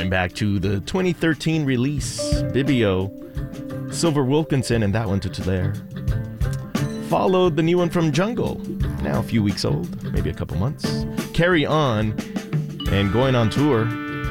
going back to the 2013 release, Bibio, Silver Wilkinson, and that one to there. Followed the new one from Jungle, now a few weeks old, maybe a couple months. Carry On, and going on tour.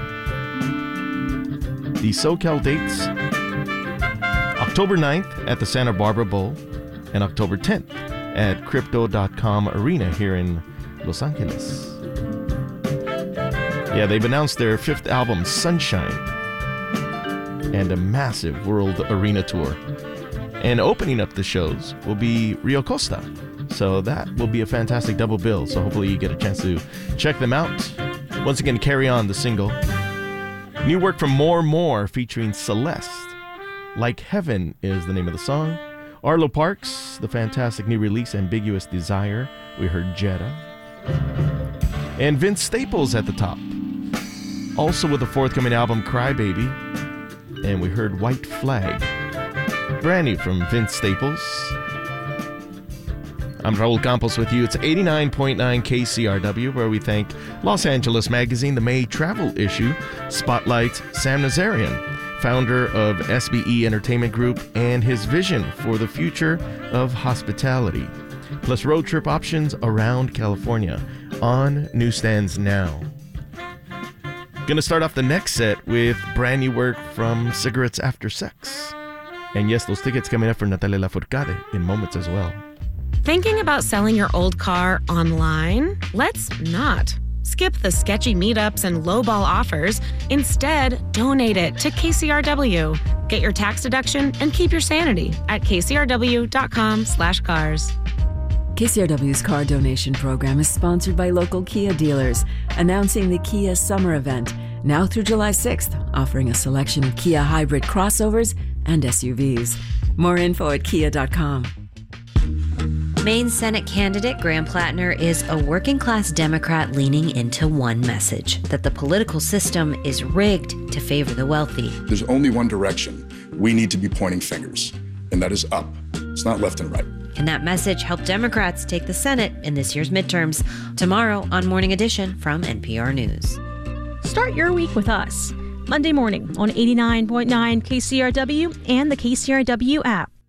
The SoCal dates, October 9th at the Santa Barbara Bowl, and October 10th at Crypto.com Arena here in Los Angeles. Yeah, they've announced their 5th album, Sunshine, and a massive world arena tour. And opening up the shows will be Rio Costa. So that will be a fantastic double bill. So hopefully you get a chance to check them out. Once again, Carry On, the single. New work from More featuring Celeste. Like Heaven is the name of the song. Arlo Parks, the fantastic new release, Ambiguous Desire. We heard Jetta. And Vince Staples at the top. Also with the forthcoming album, Crybaby. And we heard White Flag. Brand new from Vince Staples. I'm Raul Campos with you. It's 89.9 KCRW, where we thank Los Angeles Magazine, the May travel issue, spotlights Sam Nazarian, founder of SBE Entertainment Group, and his vision for the future of hospitality, plus road trip options around California on newsstands now. Gonna start off the next set with brand new work from Cigarettes After Sex. And yes, those tickets coming up for Natalia Lafourcade in moments as well. Thinking about selling your old car online? Let's not. Skip the sketchy meetups and lowball offers. Instead, donate it to KCRW. Get your tax deduction and keep your sanity at kcrw.com/cars. KCRW's car donation program is sponsored by local Kia dealers, announcing the Kia Summer Event, now through July 6th, offering a selection of Kia hybrid crossovers and SUVs. More info at kia.com. Maine Senate candidate Graham Plattner is a working-class Democrat leaning into one message, that the political system is rigged to favor the wealthy. There's only one direction we need to be pointing fingers, and that is up. It's not left and right. Can that message help Democrats take the Senate in this year's midterms? Tomorrow on Morning Edition from NPR News. Start your week with us. Monday morning on 89.9 KCRW and the KCRW app.